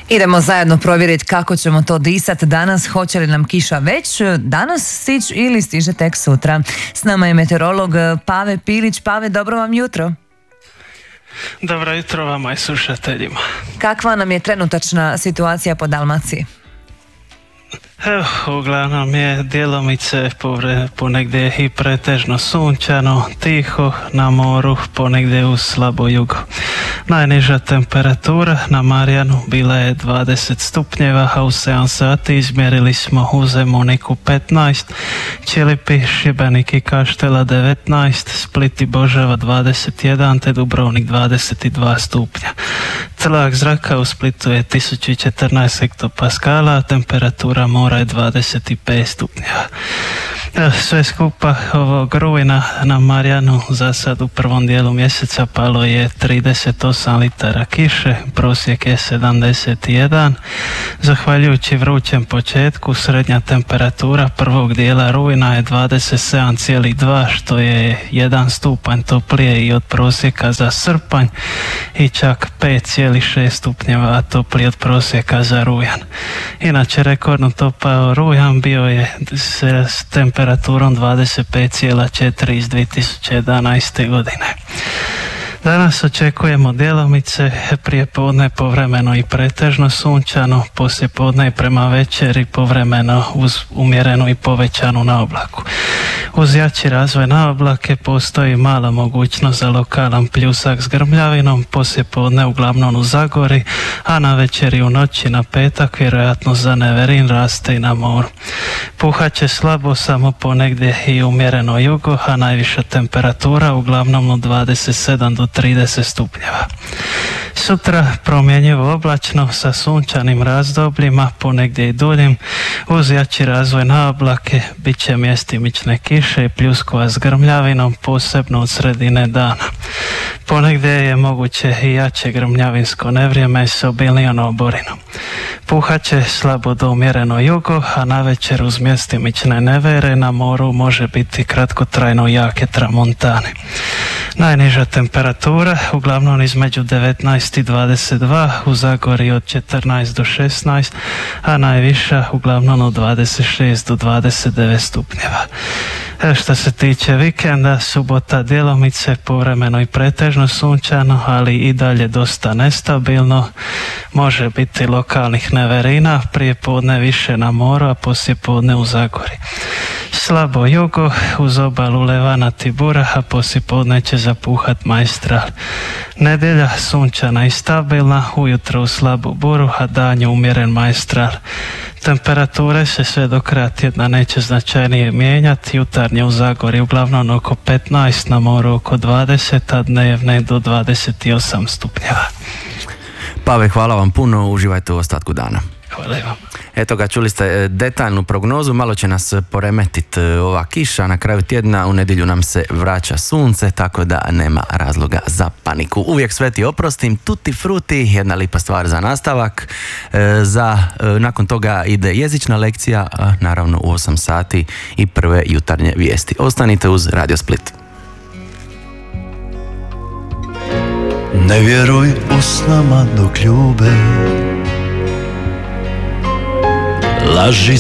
Idemo zajedno provjeriti kako ćemo to disati danas. Hoće li nam kiša već danas stići ili stiže tek sutra? S nama je meteorolog Pave Pilić. Pave, dobro vam jutro. Dobro jutro vama i slušateljima. Kakva nam je trenutačna situacija po Dalmaciji? Evo, uglavnom je djelomice ponegdje i pretežno sunčano, tiho na moru, ponegdje uz slabo jugo. Najniža temperatura na Marjanu bila je 20 stupnjeva, a u 7 sati izmjerili smo u Zemuniku 15, Čilipi, Šibenik i Kaštela 19, Split i Božava 21 te Dubrovnik 22 stupnja. Tlak zraka u Splitu je 1014 hektopaskala, a temperatura mora je 25 stupnjeva. Sve skupa ovog rujna na Marjanu za sad u prvom dijelu mjeseca palo je 38 litara kiše, prosjek je 71. Zahvaljujući vrućem početku, srednja temperatura prvog dijela rujna je 27,2, što je 1 stupanj toplije i od prosjeka za srpanj i čak 5,6 stupnjeva toplije od prosjeka za rujan. Inače, rekordno topao rujan bio je s temperaturom 25,4 iz 2011. godine. Danas očekujemo djelomice, prije podne povremeno i pretežno sunčano, poslije podne i prema večeri povremeno uz umjerenu i povećanu naoblaku. Uz jači razvoj naoblake postoji mala mogućnost za lokalan pljusak s grmljavinom, poslije podne uglavnom u Zagori, a na večeri u noći na petak vjerojatnost za neverin raste i na moru. Puhat će slabo samo ponegdje i umjereno jugo, a najviša temperatura uglavnom od 27 do 30 stupnjeva. Sutra promjenjivo oblačno sa sunčanim razdobljima, ponegdje i duljim, uz jači razvoj naoblake, bit će mjestimične kiše i pljuskova s grmljavinom, posebno od sredine dana. Ponegdje je moguće i jače grmljavinsko nevrijeme s obilnijom oborinom. Puhat će slabo do umjereno jugo, a navečer uz mjestimične nevere na moru može biti kratkotrajno jake tramontane. Najniža temperatura uglavnom između 19 i 22, u Zagori od 14 do 16, a najviša uglavnom od 26 do 29 stupnjeva. Što se tiče vikenda, subota djelomice, povremeno i pretežno sunčano, ali i dalje dosta nestabilno. Može biti lokalnih neverina, prije podne više na moru, a poslije podne u Zagori. Slabo jugo, uz obalu levana Tibura, a poslije podne će zapuhat Maestral. Nedjelja sunčana i stabilna, ujutro u slabu buru, a danju umjeren Maestral. Temperature se sve do kraja tjedna neće značajnije mijenjati, jutarnje u Zagori uglavnom oko 15, na moru oko 20, a dnevne do 28 stupnjeva. Pave, hvala vam puno, uživajte u ostatku dana. Hvala vam. Eto ga, čuli ste detaljnu prognozu, malo će nas poremetiti ova kiša, na kraju tjedna u nedjelju nam se vraća sunce, tako da nema razloga za paniku. Uvijek sveti oprostim, tutti frutti, jedna lipa stvar za nastavak. Nakon toga ide jezična lekcija, a naravno u 8 sati i prve jutarnje vijesti. Ostanite uz Radio Split. Ne vjeruj usnama dok ljube, laži